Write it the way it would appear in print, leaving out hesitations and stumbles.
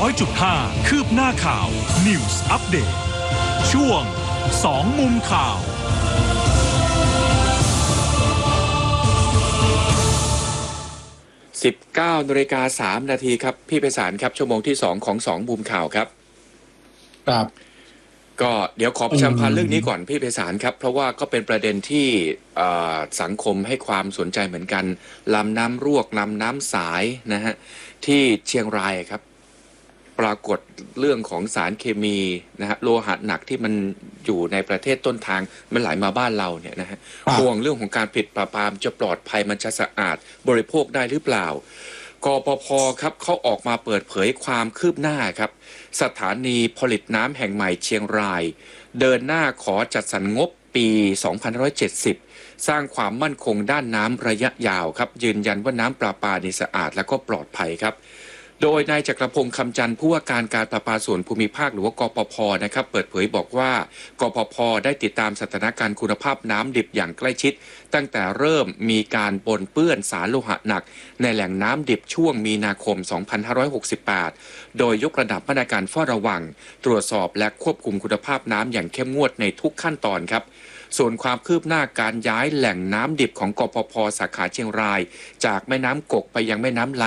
100.5 คืบหน้าข่าว News Update ช่วง2มุมข่าว 19:03 นาทีครับพี่ไพศาลครับชั่วโมงที่2ของ2มุมข่าวครับครับก็เดี๋ยวขอประชาสัมพันธ์เรื่องนี้ก่อนพี่ไพศาลครับเพราะว่าก็เป็นประเด็นที่สังคมให้ความสนใจเหมือนกันลำน้ำรวกลำน้ำสายนะฮะที่เชียงรายครับปรากฏเรื่องของสารเคมีนะฮะโลหะหนักที่มันอยู่ในประเทศต้นทางมันไหลมาบ้านเราเนี่ยนะฮะห่วงเรื่องของการผลิตปลาปาล์มจะปลอดภัยมันจะสะอาดบริโภคได้หรือเปล่ากปภ.ครับเขาออกมาเปิดเผยความคืบหน้าครับสถานีผลิตน้ำแห่งใหม่เชียงรายเดินหน้าขอจัดสรรงบปี 2570 สร้างความมั่นคงด้านน้ำระยะยาวครับยืนยันว่าน้ำประปาสะอาดและก็ปลอดภัยครับโดยนายจักรพงษ์คำจันทร์ผู้ว่าการการประปาส่วนภูมิภาคหรือว่ากปภ.นะครับเปิดเผยบอกว่ากปภ.ได้ติดตามสถานการณ์คุณภาพน้ำดิบอย่างใกล้ชิดตั้งแต่เริ่มมีการปนเปื้อนสารโลหะหนักในแหล่งน้ำดิบช่วงมีนาคม 2568 โดยยกระดับมาตรการเฝ้าระวังตรวจสอบและควบคุมคุณภาพน้ำอย่างเข้มงวดในทุกขั้นตอนครับส่วนความคืบหน้าการย้ายแหล่งน้ำดิบของกปภ.สาขาเชียงรายจากแม่น้ำกกไปยังแม่น้ำล